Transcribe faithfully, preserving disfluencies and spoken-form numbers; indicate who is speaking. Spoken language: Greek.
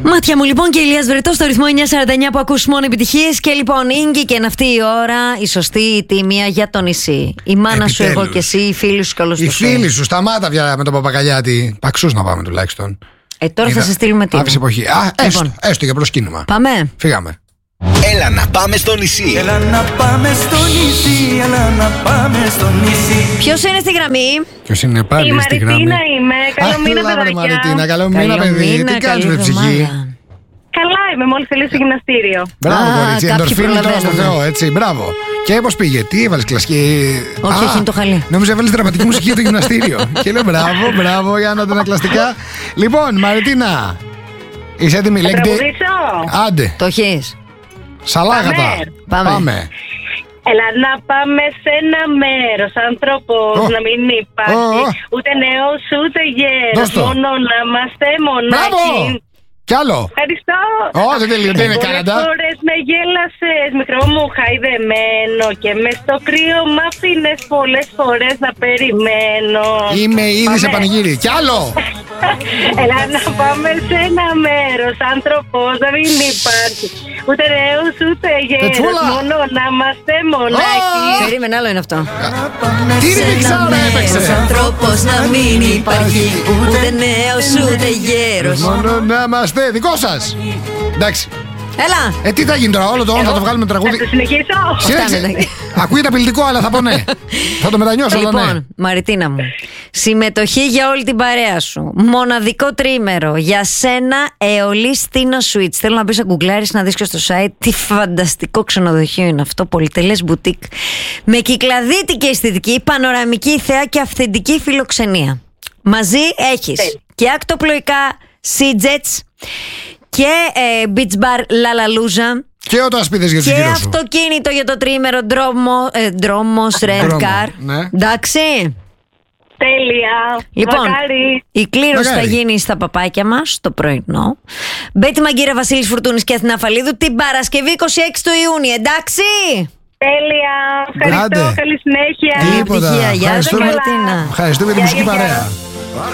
Speaker 1: Μάτια μου λοιπόν και Ηλίας Βρετός στο ρυθμό εννιακόσια σαράντα εννιά που ακούς μόνο επιτυχίες. Και λοιπόν Ίγκη και είναι αυτή η ώρα η σωστή η τίμια για το νησί. Η μάνα Επιτέλους. Σου, εγώ και εσύ, οι φίλοι σου καλώς
Speaker 2: τους. Οι φίλοι σου, σταμάτα πια με τον Παπακαλιάτη. Παξούς να πάμε τουλάχιστον.
Speaker 1: Ε, τώρα Είδα... θα σε στείλουμε τι.
Speaker 2: Άφησε εποχή. Α, έστω, λοιπόν. έστω για προσκύνημα.
Speaker 1: Πάμε.
Speaker 2: Φύγαμε.
Speaker 3: Έλα να πάμε στο νησί.
Speaker 4: Έλα να πάμε στο νησί. Έλα να πάμε στο νησί.
Speaker 1: Ποιος είναι στη γραμμή?
Speaker 2: Ποιος είναι πάλι
Speaker 5: η
Speaker 2: στη γραμμή?
Speaker 5: Η Μαριτίνα είμαι. Καλό μήνα, παιδάκια.
Speaker 2: Μαριτίνα, καλό μήνα, παιδί. Τι κάνεις με ψυχή?
Speaker 5: Καλά είμαι, μόλις τελείωσε στο γυμναστήριο.
Speaker 2: Μπράβο, κορίτσι. Εντορφίνη τώρα στο Θεό, έτσι. Μπράβο. Και πώς πήγε, τι έβαλες κλασική?
Speaker 1: Όχι, όχι, είναι το χαλί.
Speaker 2: Νόμιζα έβαλες δραματική μουσική για το γυμναστήριο. Και λέω μπράβο, μπράβο, για να τα ανακλαστικά. Λοιπόν, Μαριτίνα, είσαι έτοιμη?
Speaker 5: Θα τραγουδήσω.
Speaker 2: Άντε.
Speaker 1: Το έχεις?
Speaker 2: Σαλάγατα.
Speaker 1: Πάμε.
Speaker 2: Πάμε.
Speaker 5: Έλα να πάμε σε ένα μέρος, άνθρωπος oh. να μην υπάρχει, oh, oh. ούτε νέος ούτε γέρος, μόνο να είμαστε μονάχοι.
Speaker 2: Κι άλλο.
Speaker 5: Ευχαριστώ.
Speaker 2: Ω, oh, δεν τελειώνει, δεν είναι Καναδά.
Speaker 5: Πολλές φορές με γέλασες, μικρό μου χαϊδεμένο, και μες στο κρύο μ' άφηνες πολλές φορές να περιμένω.
Speaker 2: Είμαι ήδη σε πανηγύρι. Κι άλλο.
Speaker 5: Έλα να πάμε σε ένα μέρος, άνθρωπος να μην υπάρχει, ούτε νέος ούτε γέρος, μόνο να είμαστε μονάχοι.
Speaker 1: Περίμενε, άλλο είναι αυτό.
Speaker 2: Τι ремιξάρα έπαιξε?
Speaker 1: Άνθρωπος να μην υπάρχει, ούτε νέος ούτε γέρος,
Speaker 2: μόνο να είμαστε. Δικό σας. Εντάξει.
Speaker 1: Έλα.
Speaker 2: Ε, τι θα γίνει τώρα, όλο το όνομα θα το βγάλουμε τραγούδι.
Speaker 5: Θα το συνεχίσω.
Speaker 2: Ακούγεται απειλητικό, αλλά θα πω ναι. Θα το μετανιώσω, αλλά ναι.
Speaker 1: Λοιπόν, Μαριτίνα μου, συμμετοχή για όλη την παρέα σου. Μοναδικό τρίμερο για σένα, Αιωλή Στίνο Suites. Θέλω να μπεις να γκουγκλάρεις, να δεις και στο site τι φανταστικό ξενοδοχείο είναι αυτό. Πολυτελές μπουτίκ με κυκλαδίτικη αισθητική, πανοραμική θέα και αυθεντική φιλοξενία. Μαζί έχεις και ακτοπλοϊκά Sea Jets και ε, Beach Bar Lalaloza.
Speaker 2: Και οτασπίδες για τους γύρω σου.
Speaker 1: Και αυτοκίνητο για το τρίμερο Δρόμο, ε, Δρόμος Rent Car.
Speaker 2: Ναι.
Speaker 1: Εντάξει.
Speaker 5: Τέλεια.
Speaker 1: Λοιπόν,
Speaker 5: Μακάρι.
Speaker 1: η κλήρωση
Speaker 2: Μακάρι.
Speaker 1: θα γίνει στα παπάκια μας το πρωινό. Μπέτη Μαγκύρα, Βασίλης Φουρτούνης και Αθηνά Φαλίδου την Παρασκευή είκοσι έξι του Ιούνιου. Εντάξει.
Speaker 5: Τέλεια. Ευχαριστώ.
Speaker 2: Άντε.
Speaker 5: Καλή συνέχεια.
Speaker 2: Τίποτα.
Speaker 1: Γεια σου,
Speaker 2: Ευχαριστούμε.
Speaker 1: Μαρτίνα.
Speaker 2: Ευχαριστούμε για τη μουσική παρέα.